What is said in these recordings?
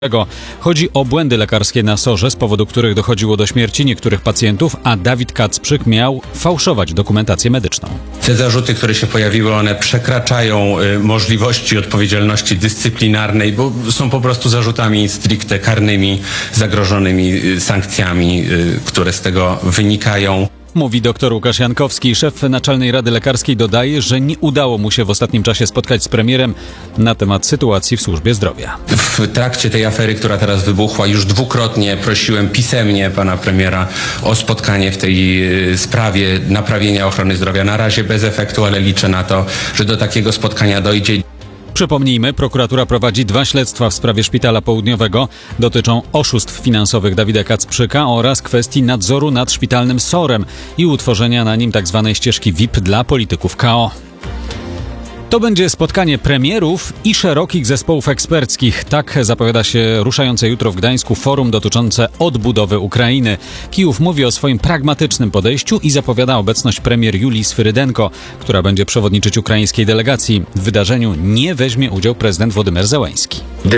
Chodzi o błędy lekarskie na SOR-ze, z powodu których dochodziło do śmierci niektórych pacjentów, a Dawid Kacprzyk miał fałszować dokumentację medyczną. Te zarzuty, które się pojawiły, one przekraczają możliwości odpowiedzialności dyscyplinarnej, bo są po prostu zarzutami stricte karnymi, zagrożonymi sankcjami, które z tego wynikają. Mówi dr Łukasz Jankowski. Szef Naczelnej Rady Lekarskiej dodaje, że nie udało mu się w ostatnim czasie spotkać z premierem na temat sytuacji w służbie zdrowia. W trakcie tej afery, która teraz wybuchła, już dwukrotnie prosiłem pisemnie pana premiera o spotkanie w tej sprawie naprawienia ochrony zdrowia. Na razie bez efektu, ale liczę na to, że do takiego spotkania dojdzie. Przypomnijmy, prokuratura prowadzi 2 śledztwa w sprawie Szpitala Południowego. Dotyczą oszustw finansowych Dawida Kacprzyka oraz kwestii nadzoru nad szpitalnym SOR-em i utworzenia na nim tzw. ścieżki VIP dla polityków KO. To będzie spotkanie premierów i szerokich zespołów eksperckich. Tak zapowiada się ruszające jutro w Gdańsku forum dotyczące odbudowy Ukrainy. Kijów mówi o swoim pragmatycznym podejściu i zapowiada obecność premier Julii Swyrydenko, która będzie przewodniczyć ukraińskiej delegacji. W wydarzeniu nie weźmie udział prezydent Władimir Zełenski.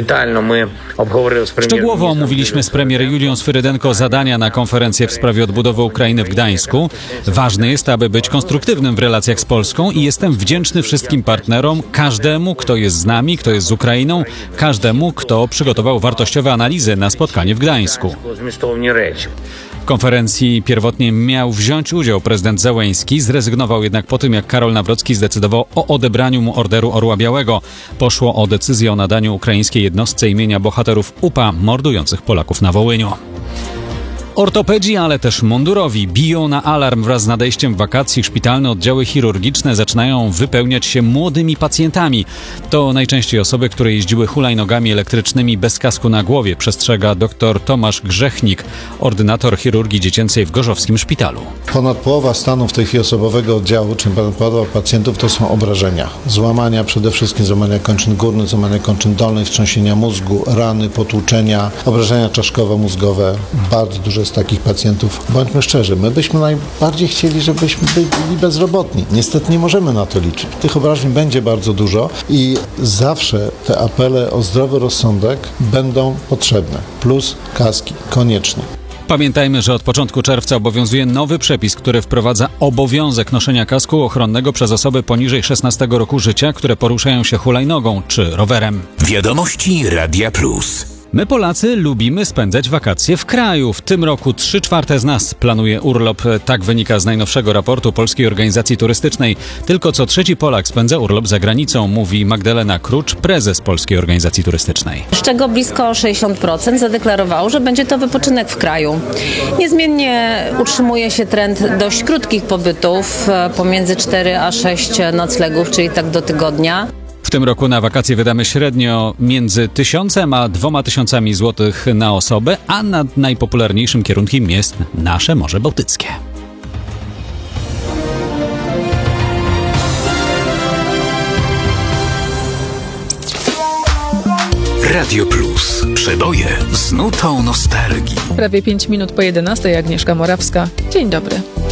Szczegółowo omówiliśmy z premier Julią Swyrydenko zadania na konferencję w sprawie odbudowy Ukrainy w Gdańsku. Ważne jest, aby być konstruktywnym w relacjach z Polską i jestem wdzięczny wszystkim partnerom, każdemu, kto jest z nami, kto jest z Ukrainą, każdemu, kto przygotował wartościowe analizy na spotkanie w Gdańsku. W konferencji pierwotnie miał wziąć udział prezydent Zełenski, zrezygnował jednak po tym, jak Karol Nawrocki zdecydował o odebraniu mu Orderu Orła Białego. Poszło o decyzję o nadaniu ukraińskiej jednostce imienia bohaterów UPA mordujących Polaków na Wołyniu. Ortopedzi, ale też mundurowi biją na alarm wraz z nadejściem wakacji. Szpitalne oddziały chirurgiczne zaczynają wypełniać się młodymi pacjentami. To najczęściej osoby, które jeździły hulajnogami elektrycznymi bez kasku na głowie, przestrzega dr Tomasz Grzechnik, ordynator chirurgii dziecięcej w Gorzowskim Szpitalu. Ponad połowa stanu w tej chwili osobowego oddziału, czyli ponad połowa pacjentów, to są obrażenia. Złamania, przede wszystkim złamania kończyn górnych, złamania kończyn dolnych, wstrząsienia mózgu, rany, potłuczenia, obrażenia czaszkowo-mózgowe. Bardzo dużo z takich pacjentów. Bądźmy szczerzy, my byśmy najbardziej chcieli, żebyśmy byli bezrobotni. Niestety nie możemy na to liczyć. Tych obrażeń będzie bardzo dużo i zawsze te apele o zdrowy rozsądek będą potrzebne. Plus kaski, koniecznie. Pamiętajmy, że od początku czerwca obowiązuje nowy przepis, który wprowadza obowiązek noszenia kasku ochronnego przez osoby poniżej 16 roku życia, które poruszają się hulajnogą czy rowerem. Wiadomości Radia Plus. My, Polacy, lubimy spędzać wakacje w kraju. W tym roku 3/4 z nas planuje urlop. Tak wynika z najnowszego raportu Polskiej Organizacji Turystycznej. Tylko co 3. Polak spędza urlop za granicą, mówi Magdalena Krucz, prezes Polskiej Organizacji Turystycznej. Z czego blisko 60% zadeklarowało, że będzie to wypoczynek w kraju. Niezmiennie utrzymuje się trend dość krótkich pobytów, pomiędzy 4 a 6 noclegów, czyli tak do tygodnia. W tym roku na wakacje wydamy średnio między 1000 a 2000 złotych na osobę, a nad najpopularniejszym kierunkiem jest nasze Morze Bałtyckie. Radio Plus. Przeboje z nutą nostalgii. Prawie 5 minut po 11:00. Agnieszka Morawska. Dzień dobry.